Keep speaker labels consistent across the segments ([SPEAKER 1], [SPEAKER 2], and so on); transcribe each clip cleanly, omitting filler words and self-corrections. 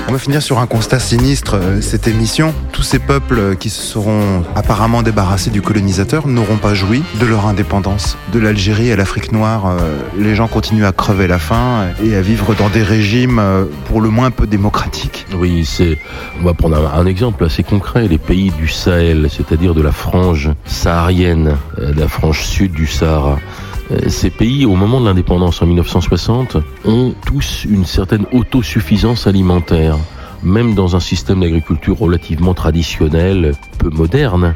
[SPEAKER 1] On va finir sur un constat sinistre, cette émission. Tous ces peuples qui se seront apparemment débarrassés du colonisateur n'auront pas joui de leur indépendance. De l'Algérie à l'Afrique noire, les gens continuent à crever la faim et à vivre dans des régimes pour le moins peu démocratiques.
[SPEAKER 2] Oui, on va prendre un exemple assez concret. Les pays du Sahel, c'est-à-dire de la frange saharienne, de la frange sud du Sahara. Ces pays, au moment de l'indépendance en 1960, ont tous une certaine autosuffisance alimentaire, même dans un système d'agriculture relativement traditionnel, peu moderne.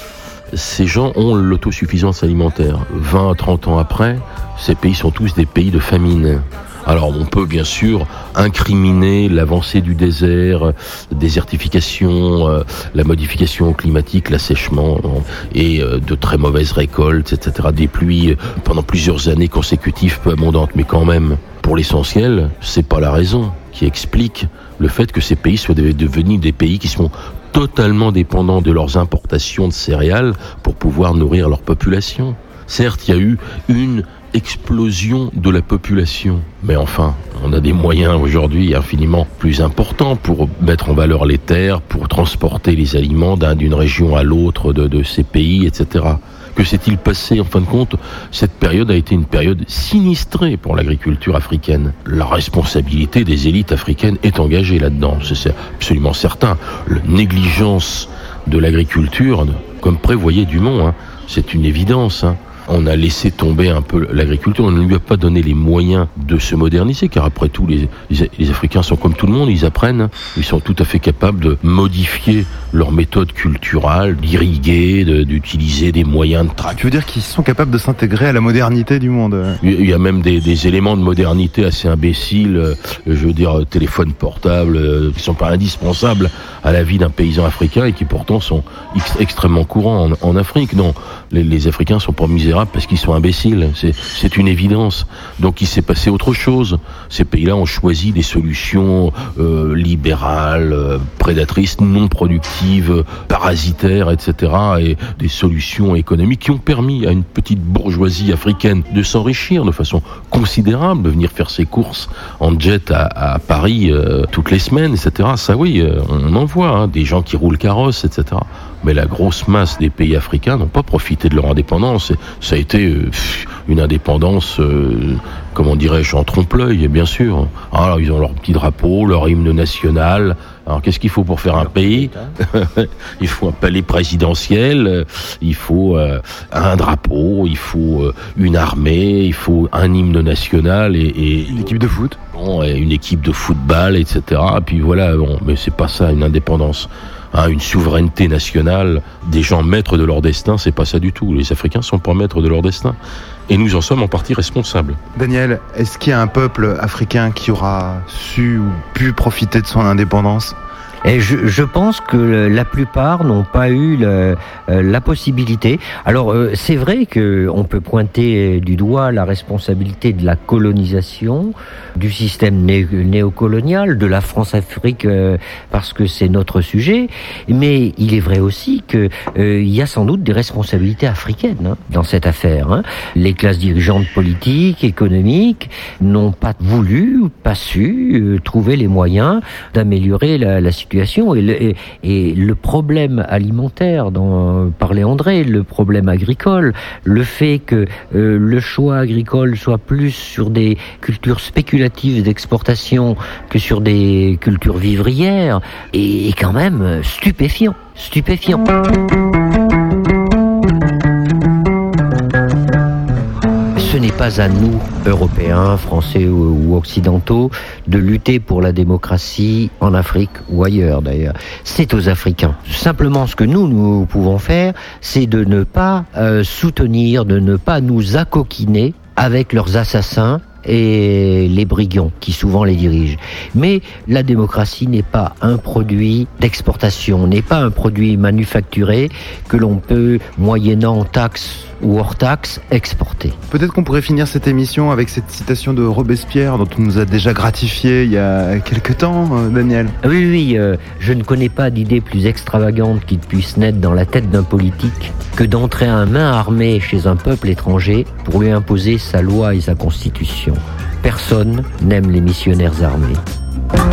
[SPEAKER 2] Ces gens ont l'autosuffisance alimentaire. 20 à 30 ans après, ces pays sont tous des pays de famine. Alors on peut bien sûr incriminer l'avancée du désert, désertification, la modification climatique, l'assèchement et de très mauvaises récoltes, etc. Des pluies pendant plusieurs années consécutives peu abondantes, mais quand même, pour l'essentiel, c'est pas la raison qui explique le fait que ces pays soient devenus des pays qui sont totalement dépendants de leurs importations de céréales pour pouvoir nourrir leur population. Certes, il y a eu une explosion de la population. Mais enfin, on a des moyens aujourd'hui infiniment plus importants pour mettre en valeur les terres, pour transporter les aliments d'une région à l'autre de ces pays, etc. Que s'est-il passé? En fin de compte, cette période a été une période sinistrée pour l'agriculture africaine. La responsabilité des élites africaines est engagée là-dedans, c'est absolument certain. La négligence de l'agriculture, comme prévoyait Dumont, c'est une évidence. On a laissé tomber un peu l'agriculture, on ne lui a pas donné les moyens de se moderniser, car après tout, les Africains sont comme tout le monde, ils apprennent, ils sont tout à fait capables de modifier leur méthode culturelle, d'irriguer, d'utiliser des moyens de
[SPEAKER 1] Tu veux dire qu'ils sont capables de s'intégrer à la modernité du monde?
[SPEAKER 2] Il y a même des éléments de modernité assez imbéciles, je veux dire, téléphones portables, qui sont pas indispensables à la vie d'un paysan africain et qui pourtant sont extrêmement courants en Afrique. Non, les Africains sont pas misérables parce qu'ils sont imbéciles, c'est une évidence. Donc il s'est passé autre chose. Ces pays-là ont choisi des solutions libérales, prédatrices, non productives, parasitaires, etc. et des solutions économiques qui ont permis à une petite bourgeoisie africaine de s'enrichir de façon considérable, de venir faire ses courses en jet à Paris toutes les semaines, etc. Ça oui, on en voit, des gens qui roulent carrosse, etc. Mais la grosse masse des pays africains n'ont pas profité de leur indépendance. Ça a été une indépendance, comment dirais-je, en trompe-l'œil, bien sûr. Alors, ils ont leur petit drapeau, leur hymne national. Alors, qu'est-ce qu'il faut pour faire un pays? Il faut un palais présidentiel, il faut un drapeau, il faut une armée, il faut un hymne national et
[SPEAKER 1] une équipe de foot.
[SPEAKER 2] Bon, et une équipe de football, etc. Et puis voilà, bon, mais c'est pas ça, une indépendance. Une souveraineté nationale, des gens maîtres de leur destin, c'est pas ça du tout. Les Africains sont pas maîtres de leur destin. Et nous en sommes en partie responsables.
[SPEAKER 1] Daniel, est-ce qu'il y a un peuple africain qui aura su ou pu profiter de son indépendance?
[SPEAKER 3] Et je pense que la plupart n'ont pas eu la possibilité. Alors c'est vrai que on peut pointer du doigt la responsabilité de la colonisation, du système néocolonial, de la France-Afrique parce que c'est notre sujet. Mais il est vrai aussi que il y a sans doute des responsabilités africaines dans cette affaire. Les classes dirigeantes politiques, économiques n'ont pas voulu, pas su trouver les moyens d'améliorer la situation. Et le problème alimentaire dont parlait André, le problème agricole, le fait que le choix agricole soit plus sur des cultures spéculatives d'exportation que sur des cultures vivrières est quand même stupéfiant. Ce n'est pas à nous, Européens, Français ou Occidentaux, de lutter pour la démocratie en Afrique ou ailleurs d'ailleurs. C'est aux Africains. Simplement, ce que nous pouvons faire, c'est de ne pas soutenir, de ne pas nous accoquiner avec leurs assassins et les brigands qui souvent les dirigent. Mais la démocratie n'est pas un produit d'exportation, n'est pas un produit manufacturé que l'on peut, moyennant taxes ou hors taxes, exporter.
[SPEAKER 1] Peut-être qu'on pourrait finir cette émission avec cette citation de Robespierre dont on nous a déjà gratifié il y a quelque temps, Daniel.
[SPEAKER 3] Oui, je ne connais pas d'idée plus extravagante qui puisse naître dans la tête d'un politique que d'entrer à main armée chez un peuple étranger pour lui imposer sa loi et sa constitution. Personne n'aime les missionnaires armés.